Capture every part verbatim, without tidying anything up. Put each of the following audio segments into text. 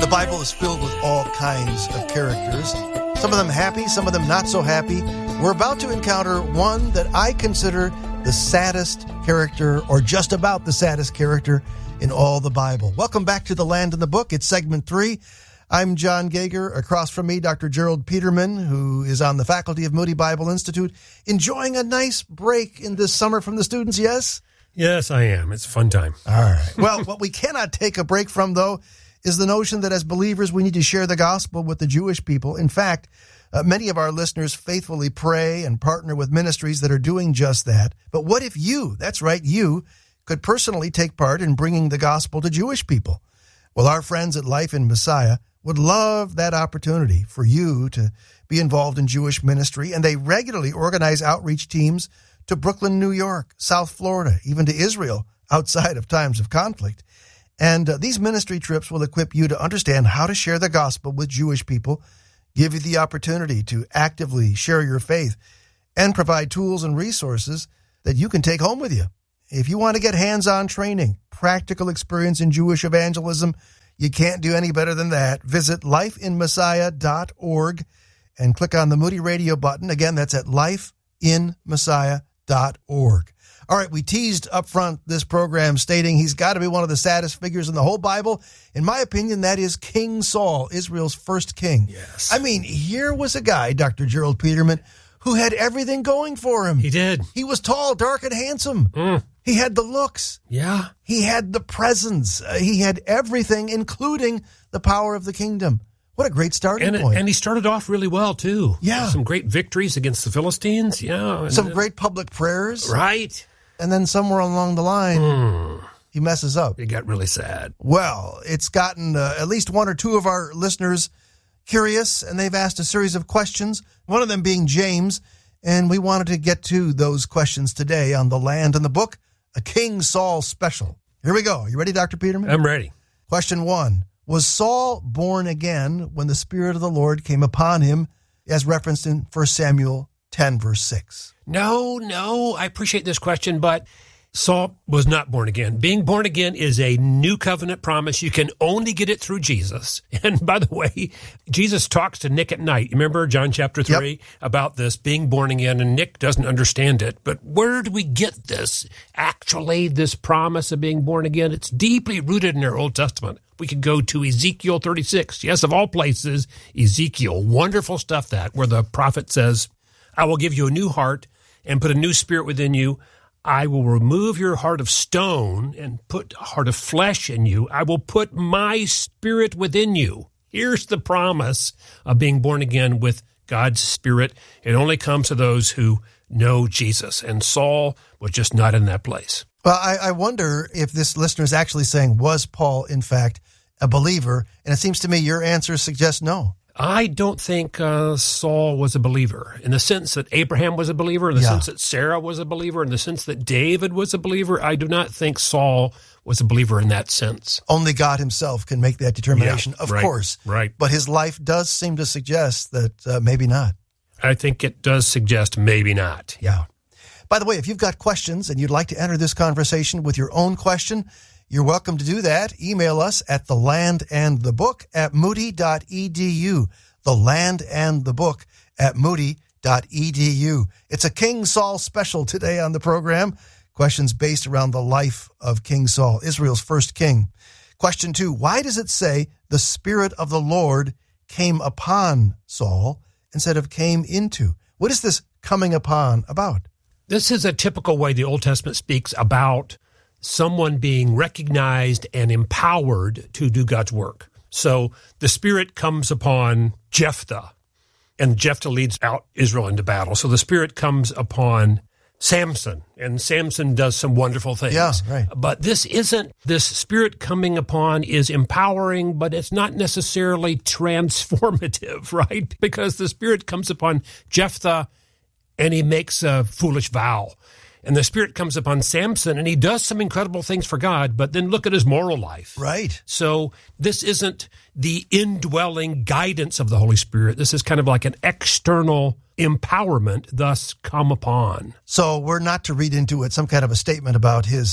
The Bible is filled with all kinds of characters. Some of them happy, some of them not so happy. We're about to encounter one that I consider the saddest character, or just about the saddest character in all the Bible. Welcome back to The Land and the Book. It's segment three. I'm John Gager. Across from me, Doctor Gerald Peterman, who is on the faculty of Moody Bible Institute, enjoying a nice break in this summer from the students, yes? Yes, I am. It's a fun time. All right. Well, what we cannot take a break from, though, is the notion that as believers, we need to share the gospel with the Jewish people. In fact, uh, many of our listeners faithfully pray and partner with ministries that are doing just that. But what if you, that's right, you, could personally take part in bringing the gospel to Jewish people? Well, our friends at Life in Messiah would love that opportunity for you to be involved in Jewish ministry, and they regularly organize outreach teams to Brooklyn, New York, South Florida, even to Israel outside of times of conflict. And uh, these ministry trips will equip you to understand how to share the gospel with Jewish people, give you the opportunity to actively share your faith, and provide tools and resources that you can take home with you. If you want to get hands-on training, practical experience in Jewish evangelism, you can't do any better than that. Visit life in messiah dot org and click on the Moody Radio button. Again, that's at life in messiah dot org. All right, we teased up front this program stating he's got to be one of the saddest figures in the whole Bible. In my opinion, that is King Saul, Israel's first king. Yes. I mean, here was a guy, Doctor Gerald Peterman, who had everything going for him. He did. He was tall, dark, and handsome. Mm. He had the looks. Yeah. He had the presence. Uh, he had everything, including the power of the kingdom. What a great starting and, point. And he started off really well, too. Yeah. Some great victories against the Philistines. Yeah. Some and, great public prayers. Right. And then somewhere along the line, mm. he messes up. It got really sad. Well, it's gotten uh, at least one or two of our listeners curious, and they've asked a series of questions, one of them being James, and we wanted to get to those questions today on The Land and the Book, a King Saul special. Here we go. You ready, Doctor Peterman? I'm ready. Question one. Was Saul born again when the Spirit of the Lord came upon him, as referenced in First Samuel ten, verse six? No, no. I appreciate this question, but Saul was not born again. Being born again is a new covenant promise. You can only get it through Jesus. And by the way, Jesus talks to Nick at night. Remember John chapter three yep. about this being born again, and Nick doesn't understand it. But where do we get this? Actually, this promise of being born again, it's deeply rooted in our Old Testament. We could go to Ezekiel thirty-six. Yes, of all places, Ezekiel. Wonderful stuff that, where the prophet says, I will give you a new heart and put a new spirit within you. I will remove your heart of stone and put a heart of flesh in you. I will put my spirit within you. Here's the promise of being born again with God's Spirit. It only comes to those who know Jesus. And Saul was just not in that place. Well, I, I wonder if this listener is actually saying, was Paul, in fact, a believer? And it seems to me your answer suggests no. I don't think uh, Saul was a believer in the sense that Abraham was a believer, in the yeah. sense that Sarah was a believer, in the sense that David was a believer. I do not think Saul was a believer in that sense. Only God himself can make that determination, yeah, of right, course. Right. But his life does seem to suggest that uh, maybe not. I think it does suggest maybe not. Yeah. By the way, if you've got questions and you'd like to enter this conversation with your own question, you're welcome to do that. Email us at the land and the book at moody dot e d u. The Land and the Book at moody dot e d u. It's a King Saul special today on the program. Questions based around the life of King Saul, Israel's first king. Question two, why does it say the Spirit of the Lord came upon Saul instead of came into? What is this coming upon about? This is a typical way the Old Testament speaks about someone being recognized and empowered to do God's work. So the Spirit comes upon Jephthah, and Jephthah leads out Israel into battle. So the Spirit comes upon Samson, and Samson does some wonderful things. Yeah, right. But this isn't, this Spirit coming upon is empowering, but it's not necessarily transformative, right? Because the Spirit comes upon Jephthah, and he makes a foolish vow. And the Spirit comes upon Samson, and he does some incredible things for God, but then look at his moral life. Right. So this isn't the indwelling guidance of the Holy Spirit. This is kind of like an external empowerment, thus come upon. So we're not to read into it some kind of a statement about his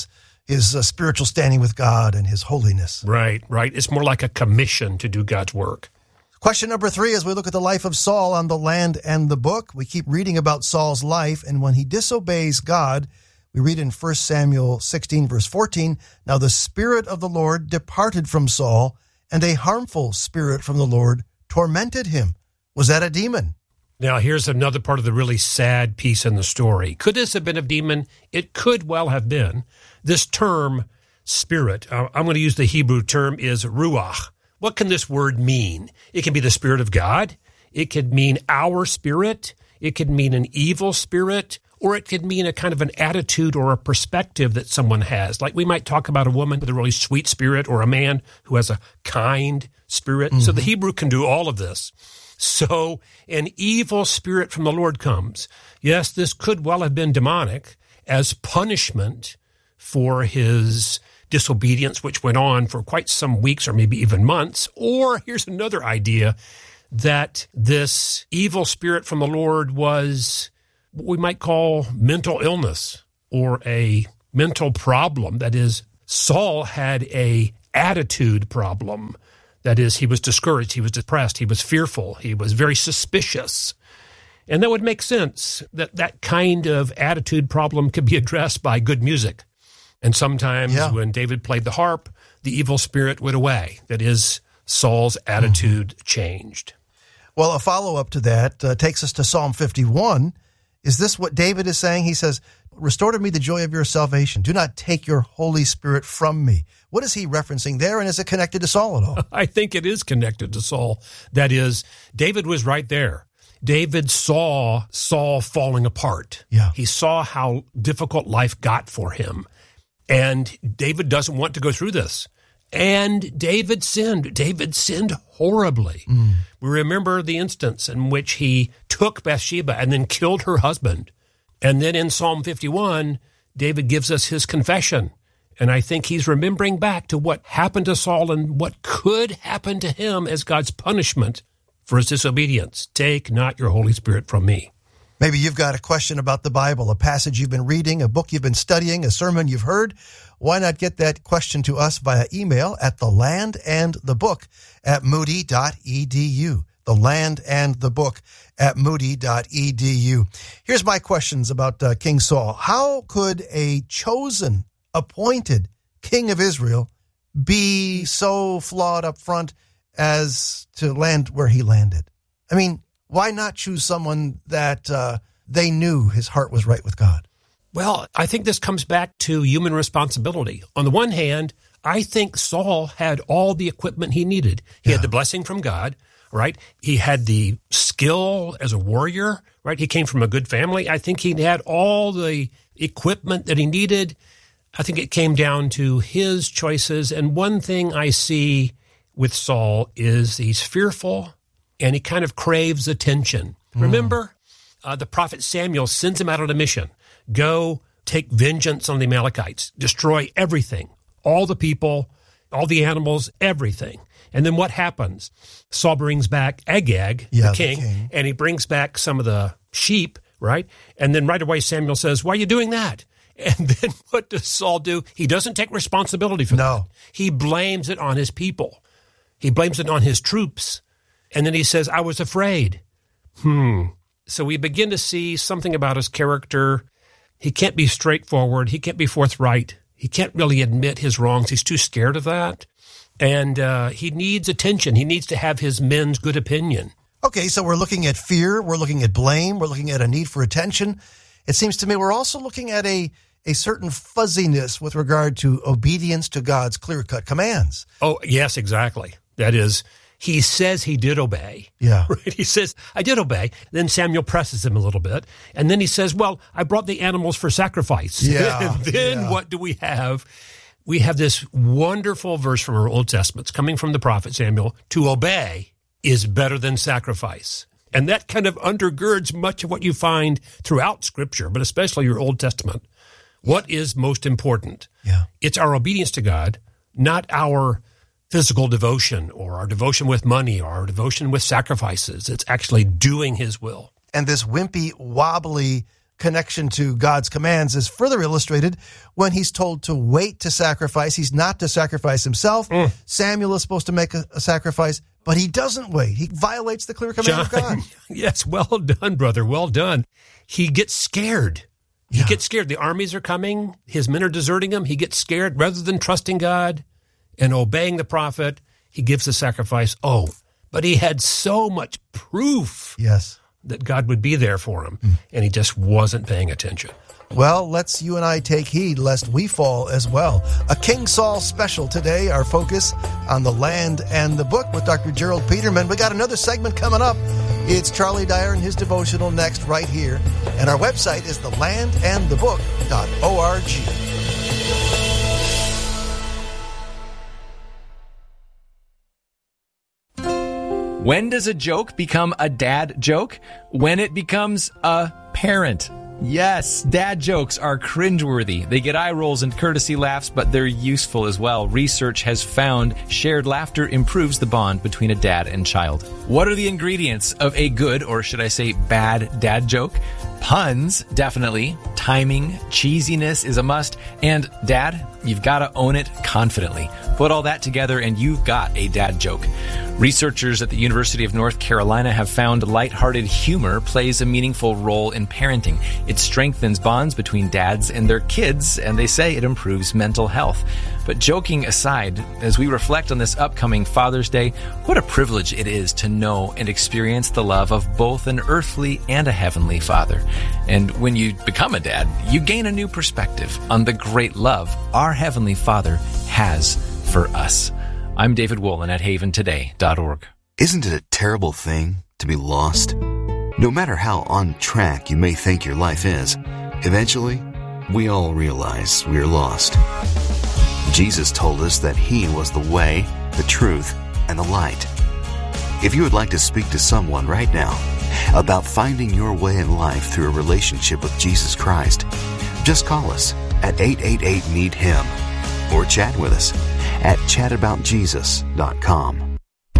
his uh, spiritual standing with God and his holiness. Right, right. It's more like a commission to do God's work. Question number three, as we look at the life of Saul on the land and the book, we keep reading about Saul's life, and when he disobeys God, we read in First Samuel sixteen, verse fourteen, "Now the Spirit of the Lord departed from Saul, and a harmful spirit from the Lord tormented him." Was that a demon? Now, here's another part of the really sad piece in the story. Could this have been a demon? It could well have been. This term, spirit, uh, I'm going to use the Hebrew term, is ruach. What can this word mean? It can be the Spirit of God. It could mean our spirit. It could mean an evil spirit, or it could mean a kind of an attitude or a perspective that someone has. Like we might talk about a woman with a really sweet spirit or a man who has a kind spirit. Mm-hmm. So the Hebrew can do all of this. So an evil spirit from the Lord comes. Yes, this could well have been demonic as punishment for his disobedience, which went on for quite some weeks or maybe even months. Or here's another idea, that this evil spirit from the Lord was what we might call mental illness or a mental problem. That is, Saul had a attitude problem. That is, he was discouraged, he was depressed, he was fearful, he was very suspicious. And that would make sense that that kind of attitude problem could be addressed by good music. And sometimes yeah. when David played the harp, the evil spirit went away. That is, Saul's attitude mm-hmm. changed. Well, a follow-up to that uh, takes us to Psalm fifty-one. Is this what David is saying? He says, "Restore to me the joy of your salvation. Do not take your Holy Spirit from me." What is he referencing there, and is it connected to Saul at all? I think it is connected to Saul. That is, David was right there. David saw Saul falling apart. Yeah. He saw how difficult life got for him. And David doesn't want to go through this. And David sinned. David sinned horribly. Mm. We remember the instance in which he took Bathsheba and then killed her husband. And then in Psalm fifty-one, David gives us his confession. And I think he's remembering back to what happened to Saul and what could happen to him as God's punishment for his disobedience. Take not your Holy Spirit from me. Maybe you've got a question about the Bible, a passage you've been reading, a book you've been studying, a sermon you've heard. Why not get that question to us via email at the land and the book at moody dot e d u. The land and the book at moody dot e d u. Here's my questions about uh, King Saul. How could a chosen, appointed king of Israel be so flawed up front as to land where he landed? I mean, why not choose someone that uh, they knew his heart was right with God? Well, I think this comes back to human responsibility. On the one hand, I think Saul had all the equipment he needed. He yeah. had the blessing from God, right? He had the skill as a warrior, right? He came from a good family. I think he had all the equipment that he needed. I think it came down to his choices. And one thing I see with Saul is he's fearful and he kind of craves attention. Mm. Remember, uh, the prophet Samuel sends him out on a mission. Go take vengeance on the Amalekites, destroy everything, all the people, all the animals, everything. And then what happens? Saul brings back Agag, yeah, the, king, the king, and he brings back some of the sheep, right? And then right away Samuel says, "Why are you doing that?" And then what does Saul do? He doesn't take responsibility for no. that. He blames it on his people. He blames it on his troops. And then he says, "I was afraid." Hmm. So we begin to see something about his character. He can't be straightforward. He can't be forthright. He can't really admit his wrongs. He's too scared of that. And uh, he needs attention. He needs to have his men's good opinion. Okay, so we're looking at fear. We're looking at blame. We're looking at a need for attention. It seems to me we're also looking at a, a certain fuzziness with regard to obedience to God's clear-cut commands. Oh, yes, exactly. That is, he says he did obey. Yeah. Right? He says, "I did obey." Then Samuel presses him a little bit. And then he says, "Well, I brought the animals for sacrifice." Yeah. And then yeah. what do we have? We have this wonderful verse from our Old Testament. It's coming from the prophet Samuel. To obey is better than sacrifice. And that kind of undergirds much of what you find throughout Scripture, but especially your Old Testament. What is most important? Yeah. It's our obedience to God, not our physical devotion or our devotion with money or our devotion with sacrifices. It's actually doing his will. And this wimpy, wobbly connection to God's commands is further illustrated when he's told to wait to sacrifice. He's not to sacrifice himself. Mm. Samuel is supposed to make a, a sacrifice, but he doesn't wait. He violates the clear command John, of God. Yes, well done, brother. Well done. He gets scared. He yeah. gets scared. The armies are coming. His men are deserting him. He gets scared. Rather than trusting God and obeying the prophet, he gives the sacrifice. Oh, but he had so much proof yes. that God would be there for him, mm. and he just wasn't paying attention. Well, let's you and I take heed lest we fall as well. A King Saul special today, our focus on the land and the book with Doctor Gerald Peterman. We got another segment coming up. It's Charlie Dyer and his devotional next right here. And our website is the land and the book dot org. When does a joke become a dad joke? When it becomes a parent. Yes, dad jokes are cringeworthy. They get eye rolls and courtesy laughs, but they're useful as well. Research has found shared laughter improves the bond between a dad and child. What are the ingredients of a good, or should I say bad, dad joke? Puns, definitely. Timing, cheesiness is a must. And dad, you've got to own it confidently. Put all that together and you've got a dad joke. Researchers at the University of North Carolina have found lighthearted humor plays a meaningful role in parenting. It strengthens bonds between dads and their kids, and they say it improves mental health. But joking aside, as we reflect on this upcoming Father's Day, what a privilege it is to know and experience the love of both an earthly and a heavenly Father. And when you become a dad, you gain a new perspective on the great love our Heavenly Father has for us. I'm David Wolin at haven today dot org. Isn't it a terrible thing to be lost? No matter how on track you may think your life is, eventually, we all realize we're lost. Jesus told us that He was the way, the truth, and the light. If you would like to speak to someone right now about finding your way in life through a relationship with Jesus Christ, just call us at eight eight eight, need him or chat with us at chat about jesus dot com.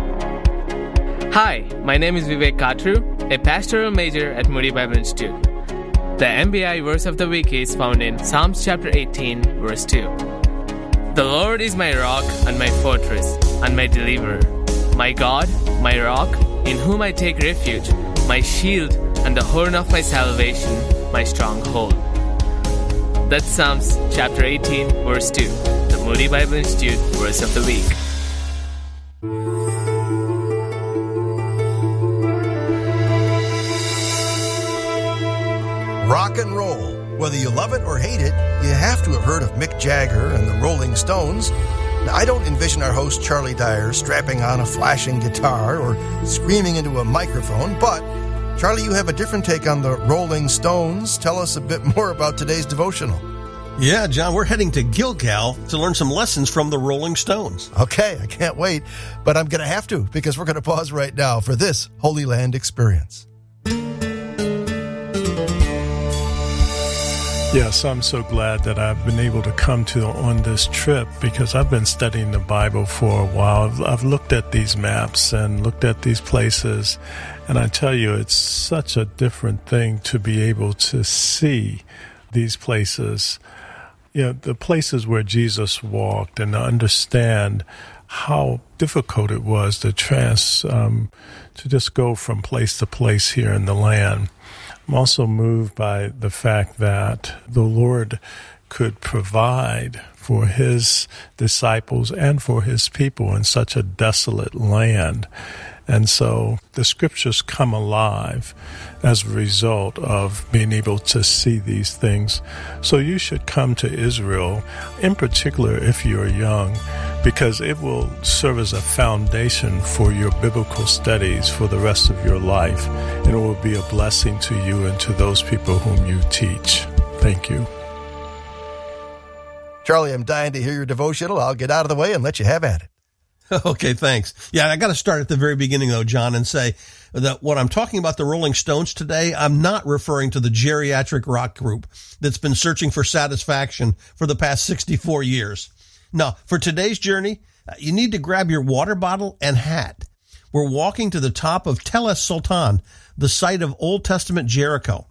Hi, my name is Vivek Katru, a pastoral major at Moody Bible Institute. The M B I verse of the week is found in Psalms chapter eighteen, verse two. The Lord is my rock and my fortress and my deliverer, my God, my rock, in whom I take refuge, my shield and the horn of my salvation, my stronghold. That's Psalms chapter eighteen, verse two, the Moody Bible Institute verse of the week. Rock and roll. Whether you love it or hate it, you have to have heard of Mick Jagger and the Rolling Stones. Now, I don't envision our host Charlie Dyer strapping on a flashing guitar or screaming into a microphone, but Charlie, you have a different take on the Rolling Stones. Tell us a bit more about today's devotional. Yeah, John, we're heading to Gilgal to learn some lessons from the Rolling Stones. Okay, I can't wait, but I'm going to have to because we're going to pause right now for this Holy Land experience. Yes, I'm so glad that I've been able to come to on this trip because I've been studying the Bible for a while. I've, I've looked at these maps and looked at these places, and I tell you, it's such a different thing to be able to see these places, you know, the places where Jesus walked, and to understand how difficult it was to trans, um, to just go from place to place here in the land. I'm also moved by the fact that the Lord could provide for His disciples and for His people in such a desolate land. And so the scriptures come alive as a result of being able to see these things. So you should come to Israel, in particular if you're young, because it will serve as a foundation for your biblical studies for the rest of your life. And it will be a blessing to you and to those people whom you teach. Thank you. Charlie, I'm dying to hear your devotional. I'll get out of the way and let you have at it. Okay, thanks. Yeah, I got to start at the very beginning, though, John, and say that when I'm talking about the Rolling Stones today, I'm not referring to the geriatric rock group that's been searching for satisfaction for the past sixty-four years. No, for today's journey, you need to grab your water bottle and hat. We're walking to the top of Tel Es Sultan, the site of Old Testament Jericho.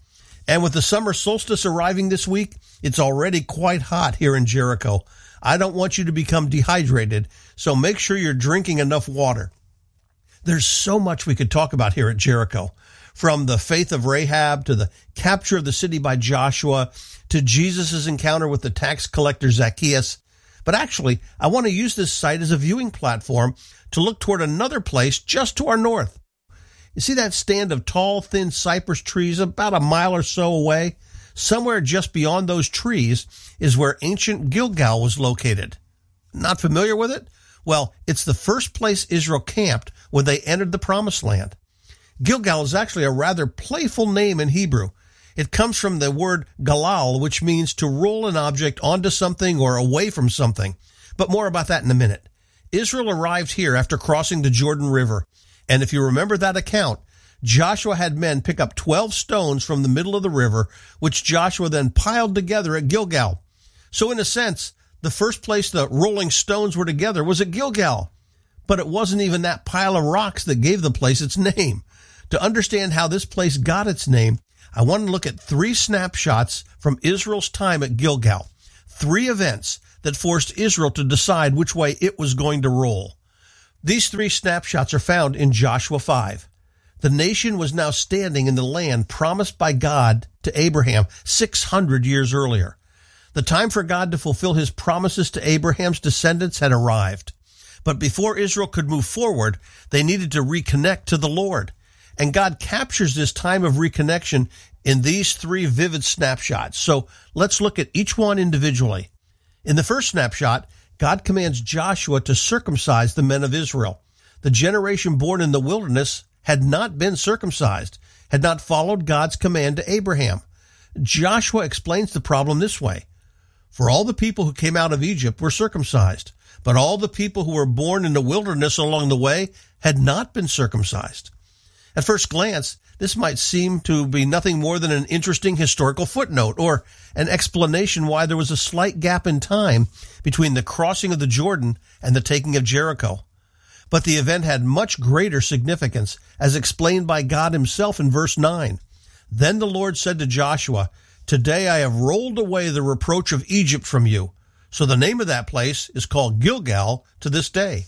And with the summer solstice arriving this week, it's already quite hot here in Jericho. I don't want you to become dehydrated, so make sure you're drinking enough water. There's so much we could talk about here at Jericho, from the faith of Rahab to the capture of the city by Joshua to Jesus' encounter with the tax collector Zacchaeus. But actually, I want to use this site as a viewing platform to look toward another place just to our north. You see that stand of tall, thin cypress trees about a mile or so away? Somewhere just beyond those trees is where ancient Gilgal was located. Not familiar with it? Well, it's the first place Israel camped when they entered the Promised Land. Gilgal is actually a rather playful name in Hebrew. It comes from the word galal, which means to roll an object onto something or away from something. But more about that in a minute. Israel arrived here after crossing the Jordan River. And if you remember that account, Joshua had men pick up twelve stones from the middle of the river, which Joshua then piled together at Gilgal. So in a sense, the first place the rolling stones were together was at Gilgal. But it wasn't even that pile of rocks that gave the place its name. To understand how this place got its name, I want to look at three snapshots from Israel's time at Gilgal. Three events that forced Israel to decide which way it was going to roll. These three snapshots are found in Joshua five. The nation was now standing in the land promised by God to Abraham six hundred years earlier. The time for God to fulfill his promises to Abraham's descendants had arrived. But before Israel could move forward, they needed to reconnect to the Lord. And God captures this time of reconnection in these three vivid snapshots. So let's look at each one individually. In the first snapshot, God commands Joshua to circumcise the men of Israel. The generation born in the wilderness had not been circumcised, had not followed God's command to Abraham. Joshua explains the problem this way. For all the people who came out of Egypt were circumcised, but all the people who were born in the wilderness along the way had not been circumcised. At first glance, this might seem to be nothing more than an interesting historical footnote or an explanation why there was a slight gap in time between the crossing of the Jordan and the taking of Jericho. But the event had much greater significance, as explained by God himself in verse nine. Then the Lord said to Joshua, "Today I have rolled away the reproach of Egypt from you." So the name of that place is called Gilgal to this day.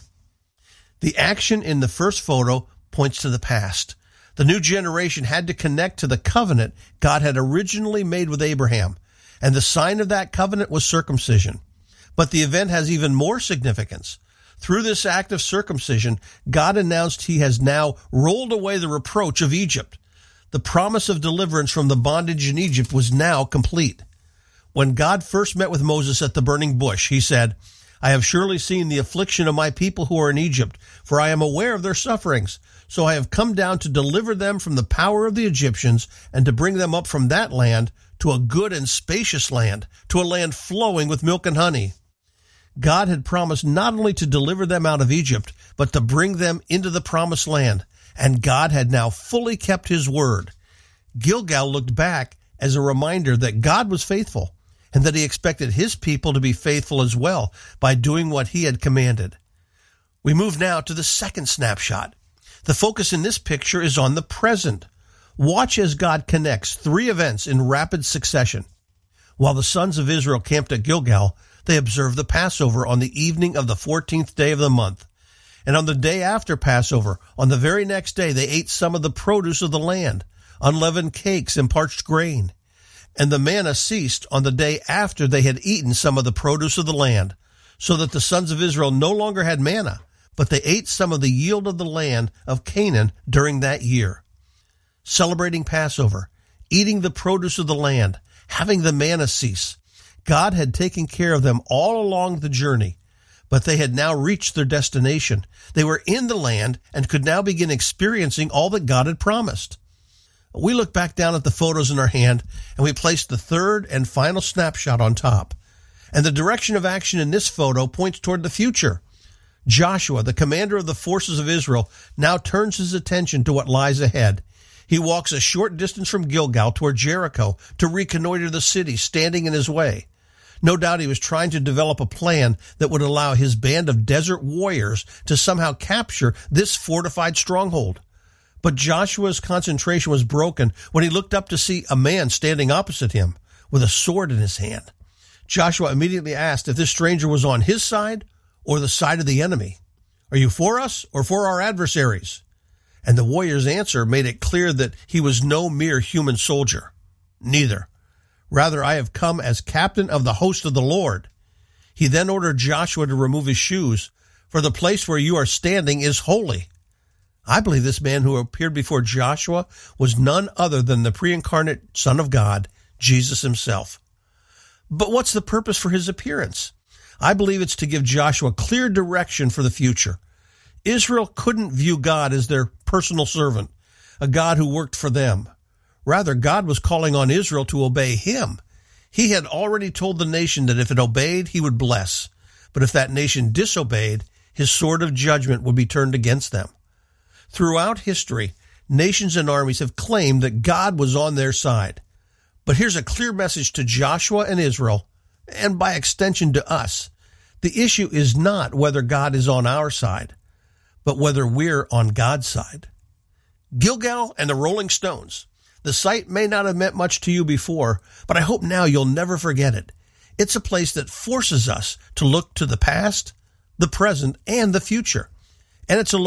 The action in the first photo points to the past. The new generation had to connect to the covenant God had originally made with Abraham, and the sign of that covenant was circumcision. But the event has even more significance. Through this act of circumcision, God announced he has now rolled away the reproach of Egypt. The promise of deliverance from the bondage in Egypt was now complete. When God first met with Moses at the burning bush, he said, "I have surely seen the affliction of my people who are in Egypt, for I am aware of their sufferings. So I have come down to deliver them from the power of the Egyptians and to bring them up from that land to a good and spacious land, to a land flowing with milk and honey." God had promised not only to deliver them out of Egypt, but to bring them into the promised land, and God had now fully kept his word. Gilgal looked back as a reminder that God was faithful, and that he expected his people to be faithful as well by doing what he had commanded. We move now to the second snapshot. The focus in this picture is on the present. Watch as God connects three events in rapid succession. While the sons of Israel camped at Gilgal, they observed the Passover on the evening of the fourteenth day of the month. And on the day after Passover, on the very next day, they ate some of the produce of the land, unleavened cakes and parched grain. And the manna ceased on the day after they had eaten some of the produce of the land, so that the sons of Israel no longer had manna, but they ate some of the yield of the land of Canaan during that year. Celebrating Passover, eating the produce of the land, having the manna cease, God had taken care of them all along the journey, but they had now reached their destination. They were in the land and could now begin experiencing all that God had promised. We look back down at the photos in our hand, and we place the third and final snapshot on top. And the direction of action in this photo points toward the future. Joshua, the commander of the forces of Israel, now turns his attention to what lies ahead. He walks a short distance from Gilgal toward Jericho to reconnoiter the city standing in his way. No doubt he was trying to develop a plan that would allow his band of desert warriors to somehow capture this fortified stronghold. But Joshua's concentration was broken when he looked up to see a man standing opposite him with a sword in his hand. Joshua immediately asked if this stranger was on his side or the side of the enemy. Are you for us or for our adversaries? And the warrior's answer made it clear that he was no mere human soldier. Neither. Rather, I have come as captain of the host of the Lord. He then ordered Joshua to remove his shoes, for the place where you are standing is holy. I believe this man who appeared before Joshua was none other than the pre-incarnate Son of God, Jesus himself. But what's the purpose for his appearance? I believe it's to give Joshua clear direction for the future. Israel couldn't view God as their personal servant, a God who worked for them. Rather, God was calling on Israel to obey him. He had already told the nation that if it obeyed, he would bless. But if that nation disobeyed, his sword of judgment would be turned against them. Throughout history, nations and armies have claimed that God was on their side. But here's a clear message to Joshua and Israel, and by extension to us. The issue is not whether God is on our side, but whether we're on God's side. Gilgal and the Rolling Stones. The site may not have meant much to you before, but I hope now you'll never forget it. It's a place that forces us to look to the past, the present, and the future. And it's a